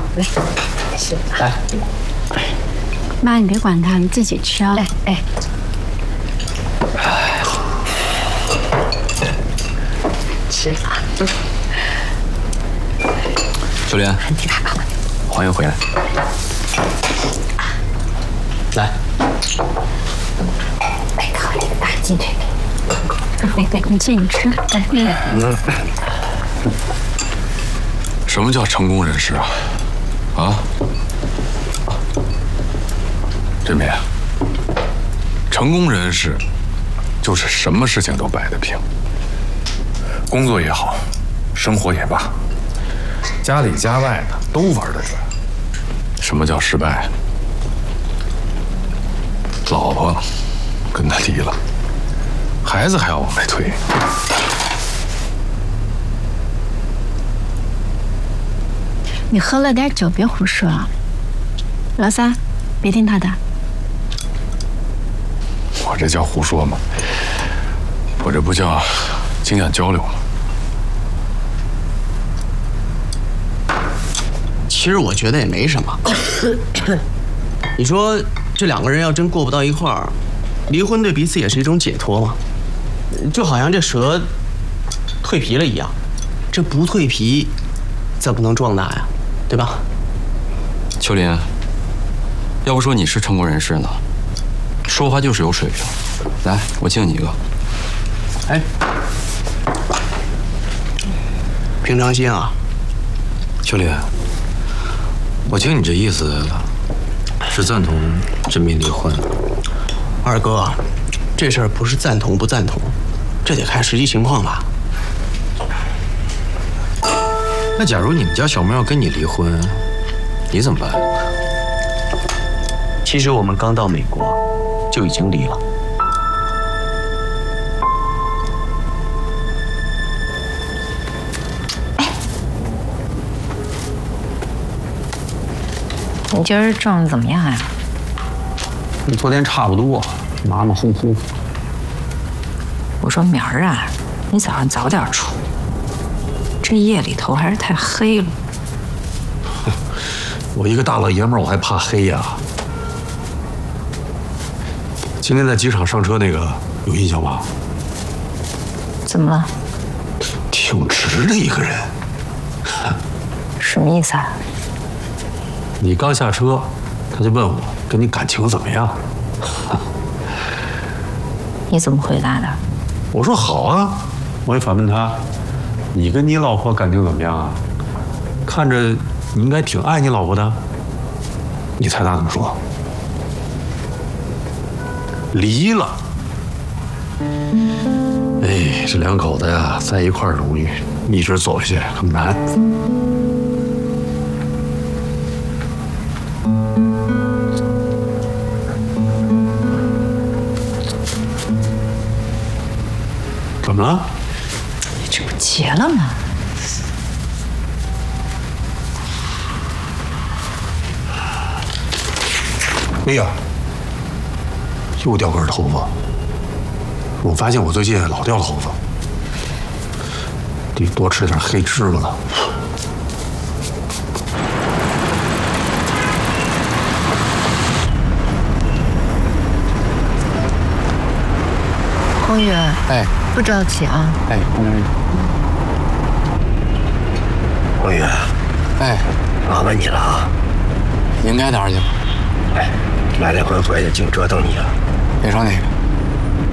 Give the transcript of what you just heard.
来，是来。 妈，你别管他，你自己吃啊。 哎。吃啊。 秀莲，欢迎回来。来。 来，烤这个大鸡腿。 你自己吃。 什么叫成功人士啊？啊？真明，成功人士就是什么事情都摆得平，工作也好，生活也罢，家里家外的都玩得转。什么叫失败？老婆跟他离了，孩子还要往外推。 你喝了点酒，别胡说啊。老三，别听他的。 我这叫胡说吗？我这不叫经验交流吗？ 其实我觉得也没什么。你说这两个人要真过不到一块儿，离婚对彼此也是一种解脱嘛。就好像这蛇蜕皮了一样，这不蜕皮，怎么能壮大呀？对吧？ 秋林，要不说你是成功人士呢，说话就是有水平。来，我敬你一个。 哎，平常心啊。 秋林，我听你这意思，是赞同甄民离婚。 二哥，这事儿不是赞同不赞同，这得看实际情况吧。 那假如你们家小妹要跟你离婚，你怎么办？ 其实我们刚到美国就已经离了。 你今儿挣得怎么样呀？ 跟昨天差不多，马马虎虎。 我说明儿啊，你早上早点出，这夜里头还是太黑了。 我一个大老爷们儿，我还怕黑呀？今天在机场上车那个有印象吗？ 怎么了？ 挺直的一个人。 什么意思啊？ 你刚下车，他就问我跟你感情怎么样。 你怎么回答的？ 我说好啊。我也反问他，你跟你老婆感情怎么样啊？看着你应该挺爱你老婆的。你猜他怎么说？离了。哎，这两口子呀，在一块儿容易，一直走下去很难。怎么了？ 这不结了吗？ 哎呀，又掉根头发。我发现我最近老掉头发，得多吃点黑芝麻了。 宏宇， 哎， 不着急啊。 哎， 宏宇， 哎， 麻烦你了啊！ 应该哪儿去了？ 哎，来来回回的净折腾你了。 别说那个。